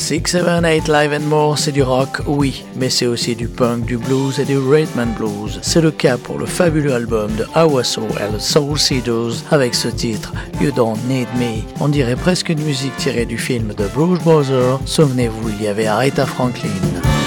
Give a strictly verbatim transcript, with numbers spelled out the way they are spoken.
six, seven, eight Live and More, c'est du rock, oui, mais c'est aussi du punk, du blues et du rhythm and blues. C'est le cas pour le fabuleux album de Awaso et the Soul Seeders avec ce titre You Don't Need Me. On dirait presque une musique tirée du film de Blues Brothers. Souvenez-vous, il y avait Aretha Franklin.